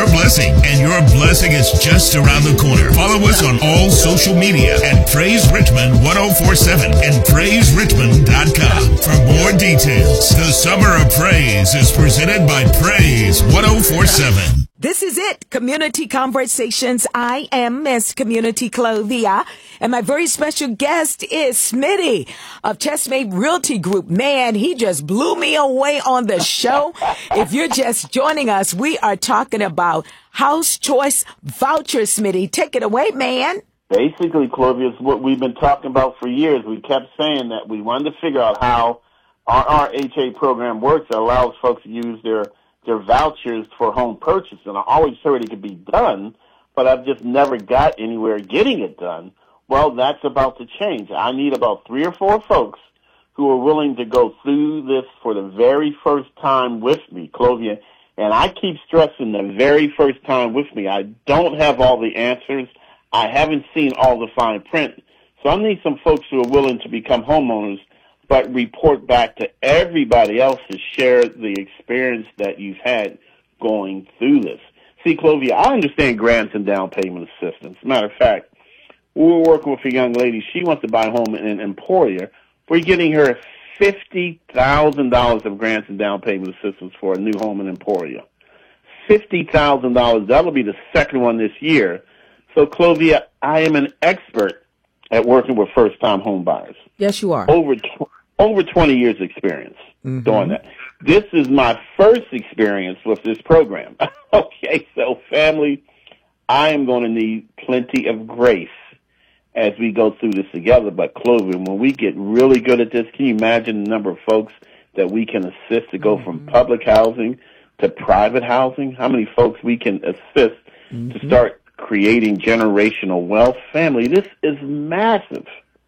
your blessing, and your blessing is just around the corner. Follow us on all social media at Praise Richmond 1047 and PraiseRichmond.com for more details. The Summer of Praise is presented by Praise 1047. This is it, Community Conversations. I am Miss Community Clovia, and my very special guest is Smitty of Chestmate Realty Group. Man, he just blew me away on the show. If you're just joining us, we are talking about house choice vouchers. Smitty, take it away, man. Basically, Clovia, is what we've been talking about for years. We kept saying that we wanted to figure out how our HA program works that allows folks to use their vouchers for home purchase, and I always heard it could be done, but I've just never got anywhere getting it done. Well, that's about to change. I need about 3 or 4 folks who are willing to go through this for the very first time with me, Clovia, and I keep stressing the very first time with me. I don't have all the answers. I haven't seen all the fine print, so I need some folks who are willing to become homeowners but report back to everybody else to share the experience that you've had going through this. See, Clovia, I understand grants and down payment assistance. Matter of fact, we were working with a young lady. She wants to buy a home in Emporia. We're getting her $50,000 of grants and down payment assistance for a new home in Emporia. $50,000. That'll be the second one this year. So, Clovia, I am an expert at working with first-time home buyers. Yes, you are. Over 20 years experience doing that. This is my first experience with this program. Okay, so family, I am going to need plenty of grace as we go through this together. But Clovia, when we get really good at this, can you imagine the number of folks that we can assist to go from public housing to private housing? How many folks we can assist to start creating generational wealth? Family, this is massive.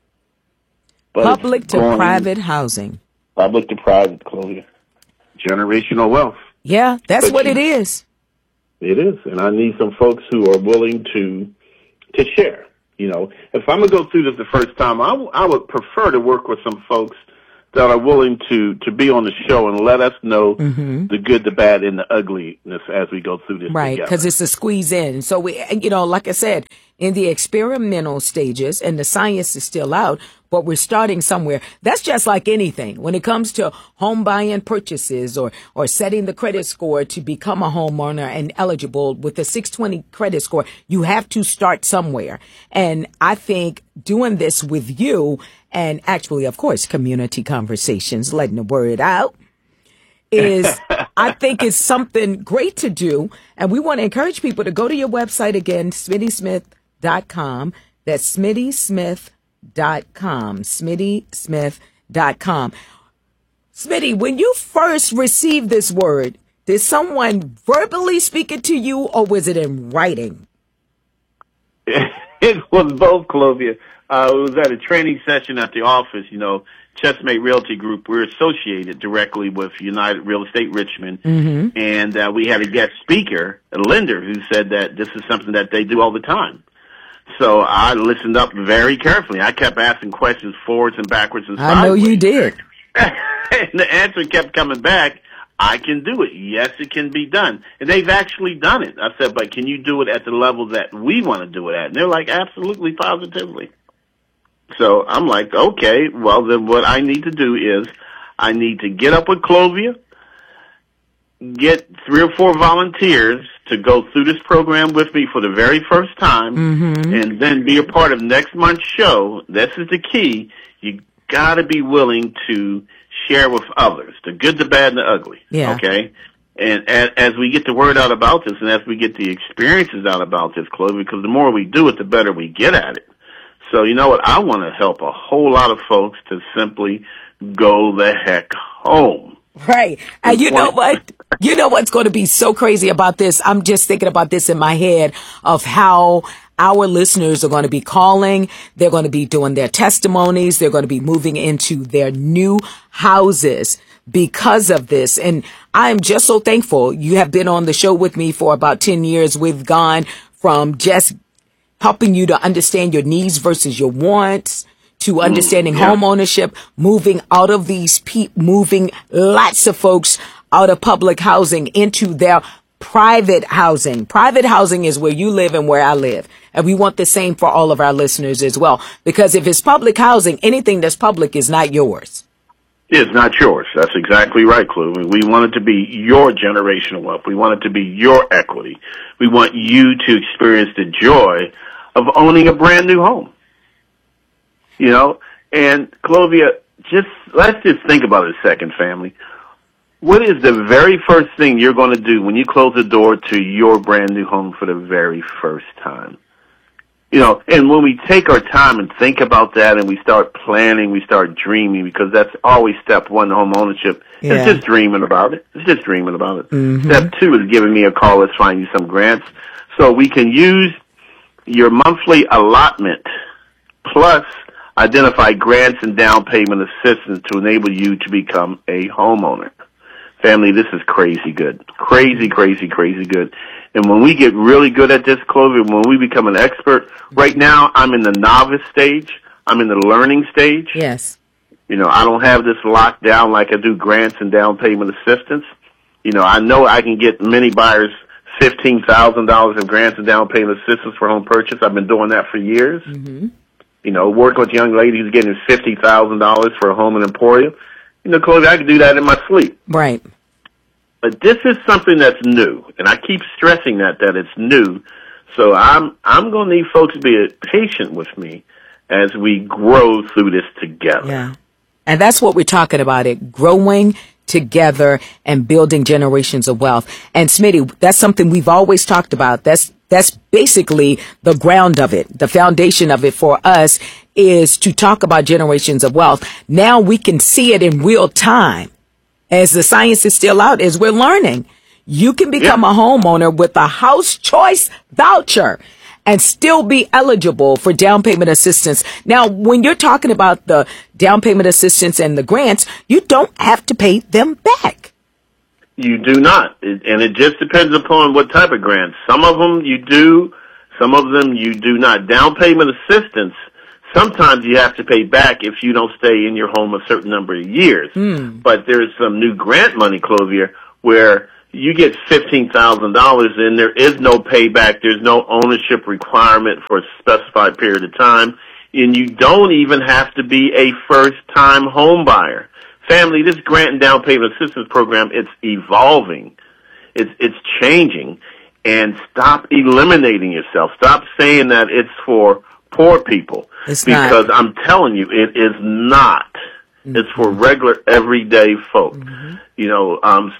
But public to private housing. Public to private, Clovia. Generational wealth. Yeah, that's what it is. It is. And I need some folks who are willing to share. You know, if I'm going to go through this the first time, I would prefer to work with some folks that are willing to be on the show and let us know the good, the bad, and the ugliness as we go through this. Right, because it's a squeeze in. So we, like I said, in the experimental stages, and the science is still out, but we're starting somewhere. That's just like anything. When it comes to home buying purchases or setting the credit score to become a homeowner and eligible with a 620 credit score, you have to start somewhere. And I think doing this with you, and actually, of course, community conversations, letting the word out, is, I think it's something great to do. And we want to encourage people to go to your website again, SmittySmith.com. That's SmittySmith.com. SmittySmith.com. Smitty, when you first received this word, did someone verbally speak it to you, or was it in writing? It was both, Clovia. It was at a training session at the office. You know, Chestmate Realty Group, we're associated directly with United Real Estate Richmond, and we had a guest speaker, a lender, who said that this is something that they do all the time. So I listened up very carefully. I kept asking questions forwards and backwards and sideways. I know you did. And the answer kept coming back, I can do it. Yes, it can be done. And they've actually done it. I said, but can you do it at the level that we want to do it at? And they're like, absolutely, positively. So I'm like, okay, well, then what I need to do is I need to get up with Clovia, get 3 or 4 volunteers to go through this program with me for the very first time, and then be a part of next month's show. This is the key. You got to be willing to share with others, the good, the bad, and the ugly. Yeah. Okay? And as we get the word out about this, and as we get the experiences out about this, Clovia, because the more we do it, the better we get at it. So you know what? I want to help a whole lot of folks to simply go the heck home. Right. And you know what? You know what's going to be so crazy about this? I'm just thinking about this in my head of how our listeners are going to be calling. They're going to be doing their testimonies. They're going to be moving into their new houses because of this. And I'm just so thankful. You have been on the show with me for about 10 years. We've gone from just helping you to understand your needs versus your wants, to understanding home ownership, moving out of moving lots of folks out of public housing into their private housing. Private housing is where you live and where I live. And we want the same for all of our listeners as well. Because if it's public housing, anything that's public is not yours. It's not yours. That's exactly right, Clue. We want it to be your generational wealth. We want it to be your equity. We want you to experience the joy of owning a brand new home. You know, and Clovia, let's just think about it a second, family. What is the very first thing you're going to do when you close the door to your brand new home for the very first time? You know, and when we take our time and think about that and we start planning, we start dreaming, because that's always step one to home ownership. Yeah. It's just dreaming about it. It's just dreaming about it. Mm-hmm. Step two is giving me a call. Let's find you some grants. So we can use your monthly allotment plus identify grants and down payment assistance to enable you to become a homeowner. Family, this is crazy good. Crazy, crazy, crazy good. And when we get really good at this, Clover, when we become an expert, right now I'm in the novice stage. I'm in the learning stage. Yes. You know, I don't have this locked down like I do grants and down payment assistance. You know I can get many buyers $15,000 in grants and down payment assistance for home purchase. I've been doing that for years. Mm-hmm. You know, working with young ladies getting $50,000 for a home in Emporia. You know, Chloe, I can do that in my sleep. Right. But this is something that's new, and I keep stressing that it's new. So I'm going to need folks to be patient with me as we grow through this together. Yeah. And that's what we're talking about, it growing together and building generations of wealth. And Smitty, that's something we've always talked about. That's basically the ground of it. The foundation of it for us is to talk about generations of wealth. Now we can see it in real time as the science is still out, as we're learning. You can become a homeowner with a house choice voucher and still be eligible for down payment assistance. Now, when you're talking about the down payment assistance and the grants, you don't have to pay them back. You do not. And it just depends upon what type of grants. Some of them you do, some of them you do not. Down payment assistance, sometimes you have to pay back if you don't stay in your home a certain number of years. But there's some new grant money, Clovier, where you get $15,000 and there is no payback. There's no ownership requirement for a specified period of time. And you don't even have to be a first-time home buyer. Family, this grant and down payment assistance program, it's evolving. It's changing. And stop eliminating yourself. Stop saying that it's for poor people. Because I'm telling you, it is not. Mm-hmm. It's for regular, everyday folk. Mm-hmm. You know,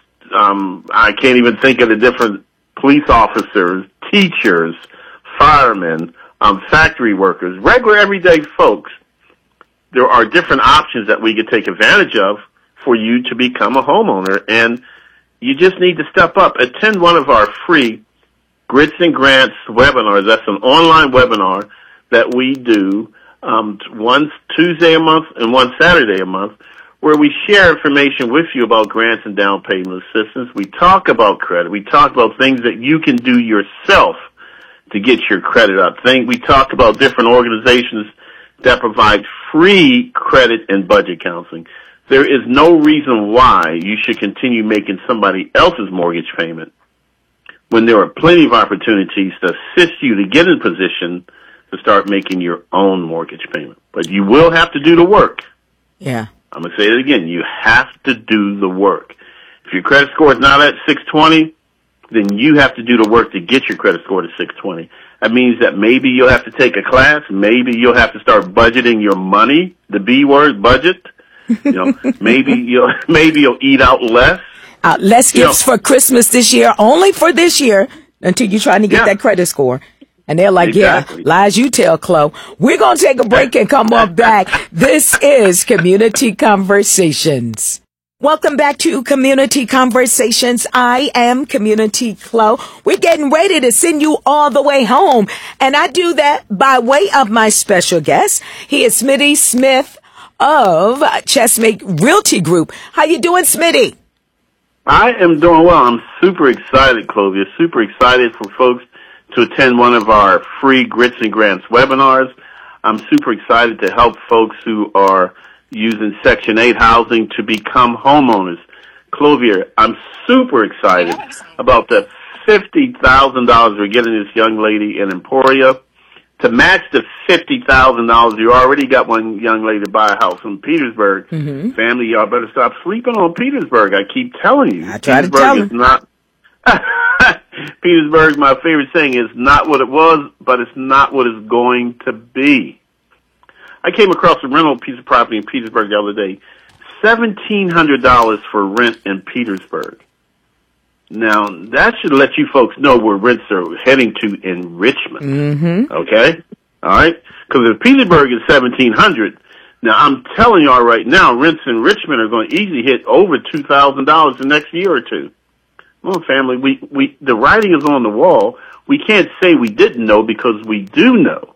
I can't even think of the different police officers, teachers, firemen, factory workers, regular, everyday folks. There are different options that we could take advantage of for you to become a homeowner. And you just need to step up. Attend one of our free Grits and Grants webinars. That's an online webinar that we do one Tuesday a month and one Saturday a month, where we share information with you about grants and down payment assistance. We talk about credit. We talk about things that you can do yourself to get your credit up. We talk about different organizations that provide free credit and budget counseling. There is no reason why you should continue making somebody else's mortgage payment when there are plenty of opportunities to assist you to get in position to start making your own mortgage payment. But you will have to do the work. Yeah. I'm going to say it again. You have to do the work. If your credit score is not at 620, then you have to do the work to get your credit score to 620. That means that maybe you'll have to take a class. Maybe you'll have to start budgeting your money, the B word, budget. You know, maybe you'll eat out less. Less gifts for Christmas this year, only for this year, until you're trying to get that credit score. And they're like, exactly. Yeah, lies you tell, Chloe. We're going to take a break and come on back. This is Community Conversations. Welcome back to Community Conversations. I am Community Chloe. We're getting ready to send you all the way home. And I do that by way of my special guest. He is Smitty Smith of Chessmate Realty Group. How you doing, Smitty? I am doing well. I'm super excited, Clovia. Super excited for folks to attend one of our free Grits and Grants webinars. I'm super excited to help folks who are using Section 8 housing to become homeowners. Clovier, I'm super excited about the $50,000 we're getting this young lady in Emporia. To match the $50,000, you already got one young lady to buy a house in Petersburg. Family, y'all better stop sleeping on Petersburg. I keep telling you. I try to tell Petersburg is not. Petersburg, my favorite saying, is not what it was, but it's not what it's going to be. I came across a rental piece of property in Petersburg the other day. $1,700 for rent in Petersburg. Now, that should let you folks know where rents are heading to in Richmond. Okay? All right? Because if Petersburg is $1,700, now I'm telling y'all right now, rents in Richmond are going to easily hit over $2,000 the next year or two. Well, family, we the writing is on the wall. We can't say we didn't know because we do know.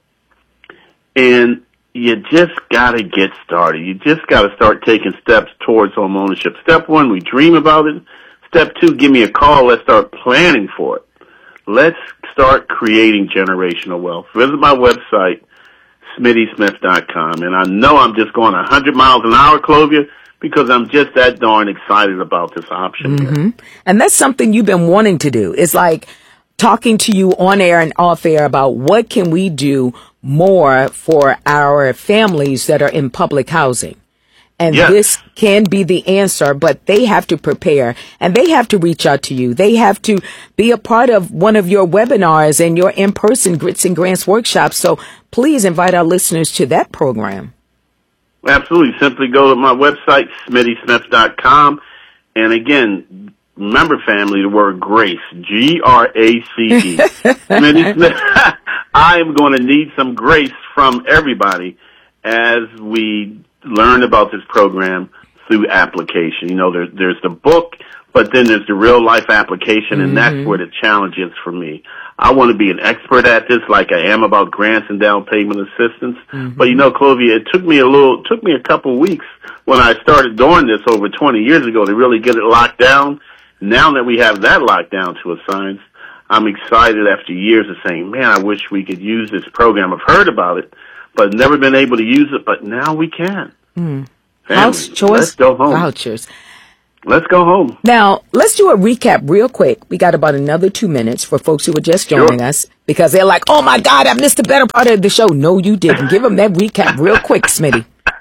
And you just got to get started. You just got to start taking steps towards home ownership. Step one, we dream about it. Step two, give me a call. Let's start planning for it. Let's start creating generational wealth. Visit my website, SmittySmith.com. And I know I'm just going 100 miles an hour, Clovia, because I'm just that darn excited about this option. And that's something you've been wanting to do. It's like talking to you on air and off air about what can we do more for our families that are in public housing. And this can be the answer, but they have to prepare and they have to reach out to you. They have to be a part of one of your webinars and your in-person Grits and Grants workshops. So please invite our listeners to that program. Absolutely. Simply go to my website, SmittySmith.com. And again, remember, family, the word grace, G-R-A-C-E. Smitty Smith. I am going to need some grace from everybody as we learn about this program through application. You know, there's the book, but then there's the real life application, and that's where the challenge is for me. I want to be an expert at this like I am about grants and down payment assistance. But you know, Clovia, it took me a couple of weeks when I started doing this over 20 years ago to really get it locked down. Now that we have that locked down to a science, I'm excited after years of saying, man, I wish we could use this program. I've heard about it, but never been able to use it, but now we can. House choice let's go home. vouchers. Let's go home. Now, let's do a recap real quick. We got about another 2 minutes for folks who are just joining us because they're like, oh my God, I missed the better part of the show. No, you didn't. Give them that recap real quick, Smitty.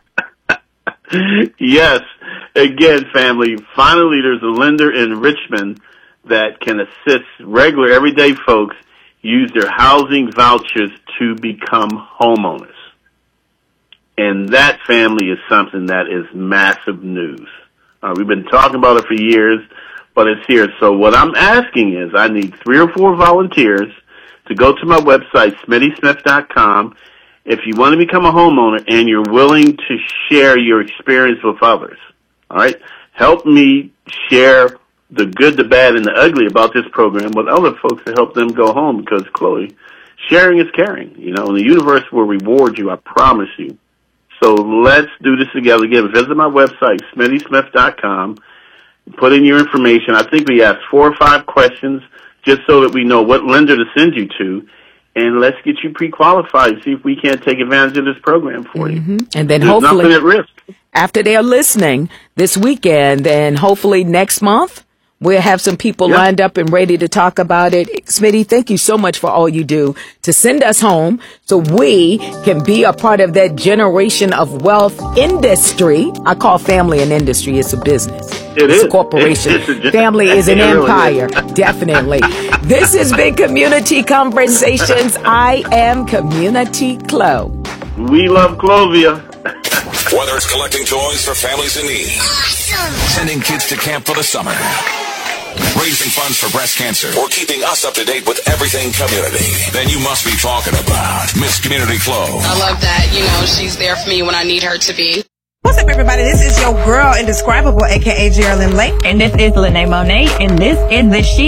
Yes. Again, family, finally there's a lender in Richmond that can assist regular, everyday folks use their housing vouchers to become homeowners. And that, family, is something that is massive news. We've been talking about it for years, but it's here. So what I'm asking is I need 3 or 4 volunteers to go to my website, SmittySmith.com, if you want to become a homeowner and you're willing to share your experience with others. All right? Help me share the good, the bad, and the ugly about this program with other folks to help them go home because, Chloe, sharing is caring. You know, and the universe will reward you, I promise you. So let's do this together. Again, visit my website, SmittySmith.com. Put in your information. I think we asked 4 or 5 questions just so that we know what lender to send you to. And let's get you pre-qualified, see if we can't take advantage of this program for you. And then There's hopefully, nothing at risk. after they're listening this weekend, then hopefully next month, we'll have some people lined up and ready to talk about it. Smitty, thank you so much for all you do to send us home so we can be a part of that generation of wealth industry. I call family an industry. It's a business. It's a corporation. Family is an empire. Definitely. This has been Community Conversations. I am Community Clo. We love Clovia. Whether it's collecting toys for families in need, sending kids to camp for the summer, raising funds for breast cancer, or keeping us up to date with everything community, then you must be talking about Miss Community Clo. I love that, she's there for me when I need her to be. What's up, everybody? This is your girl, Indescribable, a.k.a. Geraldine Lake. And this is Lene Monet, and this is the She